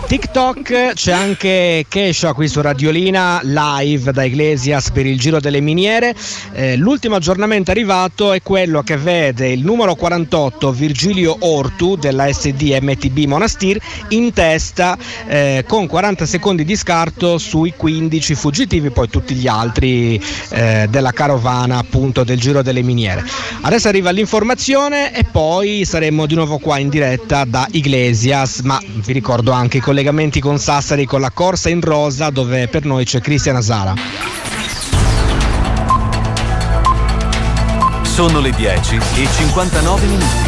TikTok. C'è anche Kesha qui su Radiolina live da Iglesias per il Giro delle Miniere. L'ultimo aggiornamento arrivato è quello che vede il numero 48 Virgilio Ortu della SD MTB Monastir in testa con 40 secondi di scarto sui 15 fuggitivi, poi tutti gli altri della carovana appunto del Giro delle Miniere. Adesso arriva l'informazione e poi saremo di nuovo qua in diretta da Iglesias, ma vi ricordo anche i collegamenti con Sassari con la corsa in rosa, dove per noi c'è Cristian Asara. Sono le 10:59.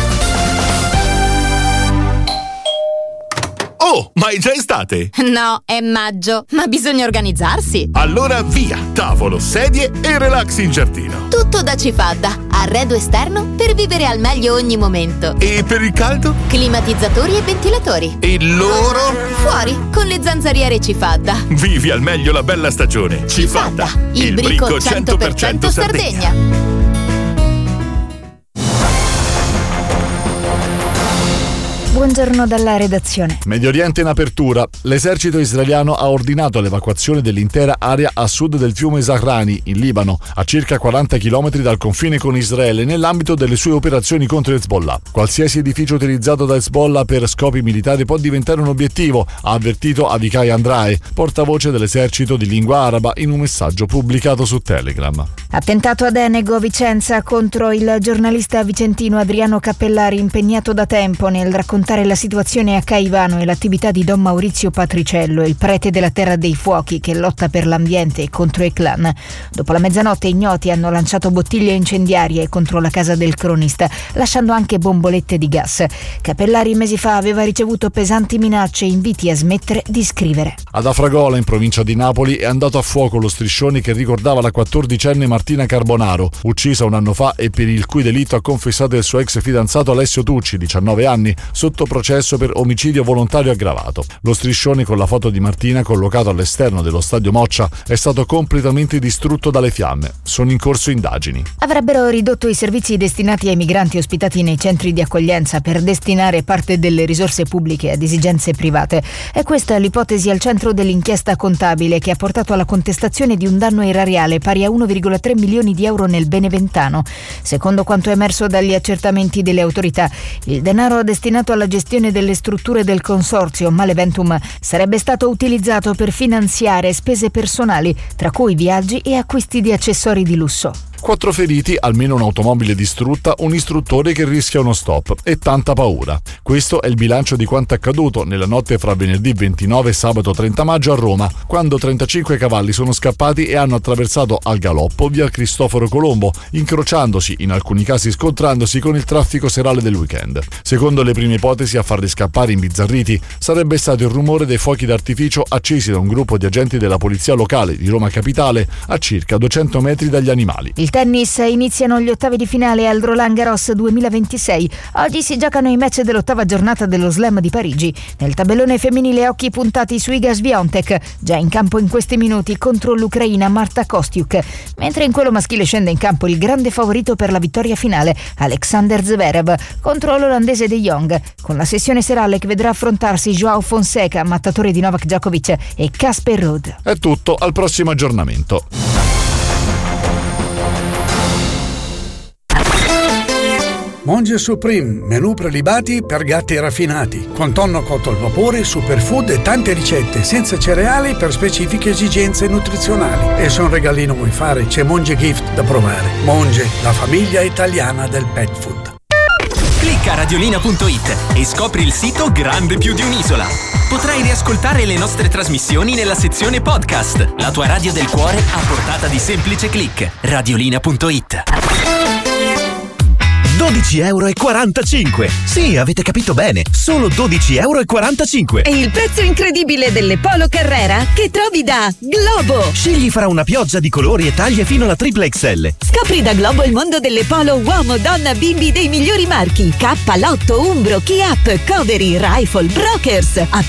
Oh, ma è già estate? No, è maggio, ma bisogna organizzarsi. Allora via, tavolo, sedie e relax in giardino. Tutto da Cifadda, arredo esterno per vivere al meglio ogni momento. E per il caldo? Climatizzatori e ventilatori. E loro? Fuori, con le zanzariere Cifadda. Vivi al meglio la bella stagione. Cifadda, il brico 100% Sardegna. Buongiorno dalla redazione. Medio Oriente in apertura. L'esercito israeliano ha ordinato l'evacuazione dell'intera area a sud del fiume Zahrani, in Libano, a circa 40 km dal confine con Israele, nell'ambito delle sue operazioni contro Hezbollah. Qualsiasi edificio utilizzato da Hezbollah per scopi militari può diventare un obiettivo, ha avvertito Avichai Andrae, portavoce dell'esercito di lingua araba, in un messaggio pubblicato su Telegram. Attentato ad Enego, Vicenza, contro il giornalista vicentino Adriano Cappellari, impegnato da tempo nel raccontare la situazione a Caivano e l'attività di Don Maurizio Patriciello, il prete della Terra dei Fuochi che lotta per l'ambiente e contro i clan. Dopo la mezzanotte ignoti hanno lanciato bottiglie incendiarie contro la casa del cronista, lasciando anche bombolette di gas. Cappellari mesi fa aveva ricevuto pesanti minacce e inviti a smettere di scrivere. Ad Afragola, in provincia di Napoli, è andato a fuoco lo striscione che ricordava la 14enne Martina Carbonaro, uccisa un anno fa e per il cui delitto ha confessato il suo ex fidanzato Alessio Tucci, 19 anni, sotto processo per omicidio volontario aggravato. Lo striscione con la foto di Martina, collocato all'esterno dello stadio Moccia, è stato completamente distrutto dalle fiamme. Sono in corso indagini. Avrebbero ridotto i servizi destinati ai migranti ospitati nei centri di accoglienza per destinare parte delle risorse pubbliche ad esigenze private. È questa l'ipotesi al centro dell'inchiesta contabile che ha portato alla contestazione di un danno erariale pari a 1,3 milioni di euro nel Beneventano. Secondo quanto emerso dagli accertamenti delle autorità, il denaro destinato alla gestione delle strutture del consorzio Maleventum sarebbe stato utilizzato per finanziare spese personali, tra cui viaggi e acquisti di accessori di lusso. 4 feriti, almeno un'automobile distrutta, un istruttore che rischia uno stop e tanta paura. Questo è il bilancio di quanto accaduto nella notte fra venerdì 29 e sabato 30 maggio a Roma, quando 35 cavalli sono scappati e hanno attraversato al galoppo via Cristoforo Colombo, incrociandosi, in alcuni casi scontrandosi, con il traffico serale del weekend. Secondo le prime ipotesi, a farli scappare imbizzarriti sarebbe stato il rumore dei fuochi d'artificio accesi da un gruppo di agenti della polizia locale di Roma Capitale a circa 200 metri dagli animali. Il tennis, iniziano gli ottavi di finale al Roland Garros 2026. Oggi si giocano i match dell'ottava giornata dello Slam di Parigi. Nel tabellone femminile occhi puntati su Iga Swiatek, già in campo in questi minuti contro l'Ucraina Marta Kostyuk, mentre in quello maschile scende in campo il grande favorito per la vittoria finale, Alexander Zverev, contro l'olandese De Jong, con la sessione serale che vedrà affrontarsi Joao Fonseca, mattatore di Novak Djokovic, e Casper Ruud. È tutto, al prossimo aggiornamento. Monge Supreme, menù prelibati per gatti raffinati, con tonno cotto al vapore, superfood e tante ricette senza cereali per specifiche esigenze nutrizionali. E se un regalino vuoi fare, c'è Monge Gift da provare. Monge, la famiglia italiana del pet food. Clicca radiolina.it e scopri il sito grande più di un'isola. Potrai riascoltare le nostre trasmissioni nella sezione podcast. La tua radio del cuore a portata di semplice click. Radiolina.it. 12,45 €. Sì, avete capito bene, solo 12,45 €. È il prezzo incredibile delle Polo Carrera che trovi da Globo. Scegli fra una pioggia di colori e taglie fino alla XXL. Scopri da Globo il mondo delle Polo uomo, donna, bimbi dei migliori marchi: K, Lotto, Umbro, Chi-Up, Covery, Rifle, Brokers.